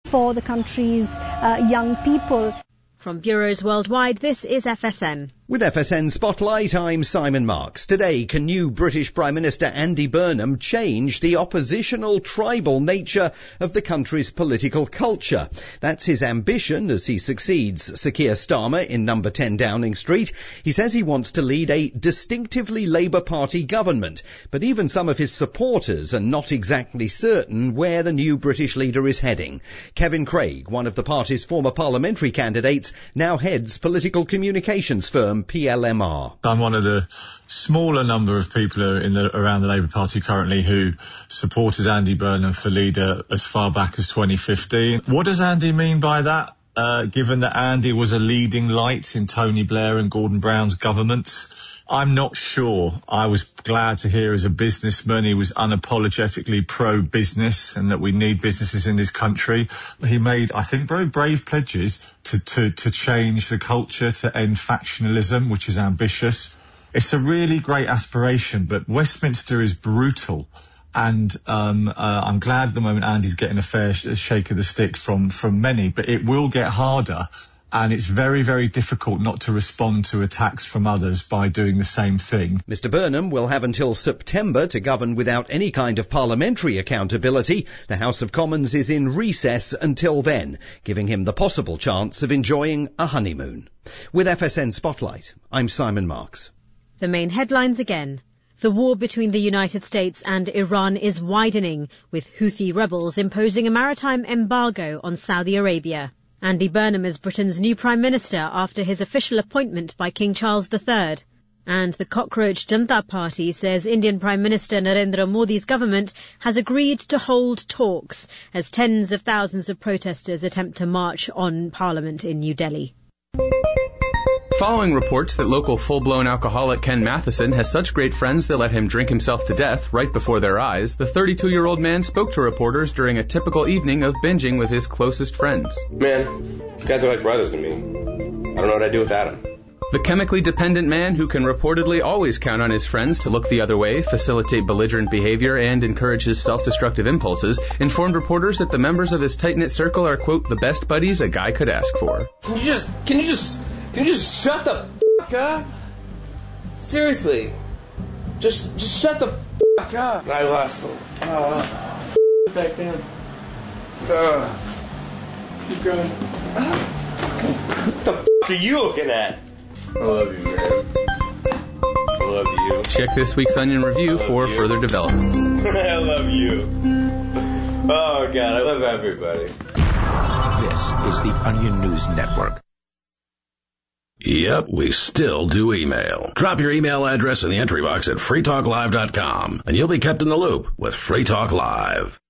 for the country's young people. From bureaus worldwide, this is FSN. With FSN Spotlight, I'm Simon Marks. Today, can new British Prime Minister Andy Burnham change the oppositional tribal nature of the country's political culture? That's his ambition as he succeeds Sir Keir Starmer in number 10 Downing Street. He says he wants to lead a distinctively Labour Party government, but even some of his supporters are not exactly certain where the new British leader is heading. Kevin Craig, one of the party's former parliamentary candidates, now heads political communications firm PLMR. I'm one of the smaller number of people around the Labour Party currently who supported Andy Burnham for leader as far back as 2015. What does Andy mean by that, given that Andy was a leading light in Tony Blair and Gordon Brown's governments? I'm not sure. I was glad to hear as a businessman he was unapologetically pro-business and that we need businesses in this country. He made, I think, very brave pledges to change the culture, to end factionalism, which is ambitious. It's a really great aspiration, but Westminster is brutal. And I'm glad at the moment Andy's getting a fair shake of the stick from many, but it will get harder. And it's very, very difficult not to respond to attacks from others by doing the same thing. Mr Burnham will have until September to govern without any kind of parliamentary accountability. The House of Commons is in recess until then, giving him the possible chance of enjoying a honeymoon. With FSN Spotlight, I'm Simon Marks. The main headlines again. The war between the United States and Iran is widening, with Houthi rebels imposing a maritime embargo on Saudi Arabia. Andy Burnham is Britain's new Prime Minister after his official appointment by King Charles III. And the Cockroach Janata Party says Indian Prime Minister Narendra Modi's government has agreed to hold talks as tens of thousands of protesters attempt to march on Parliament in New Delhi. Following reports that local full-blown alcoholic Ken Matheson has such great friends that let him drink himself to death right before their eyes, the 32-year-old man spoke to reporters during a typical evening of binging with his closest friends. Man, these guys are like brothers to me. I don't know what I'd do without them. The chemically dependent man, who can reportedly always count on his friends to look the other way, facilitate belligerent behavior, and encourage his self-destructive impulses, informed reporters that the members of his tight-knit circle are, quote, the best buddies a guy could ask for. Can you just shut the f*** up? Seriously. Just shut the f*** up. I lost them. Back then. Keep going. What the f*** are you looking at? I love you, man. I love you. Check this week's Onion Review for further developments. I love you. Oh, God, I love everybody. This is the Onion News Network. Yep, we still do email. Drop your email address in the entry box at freetalklive.com, and you'll be kept in the loop with Free Talk Live.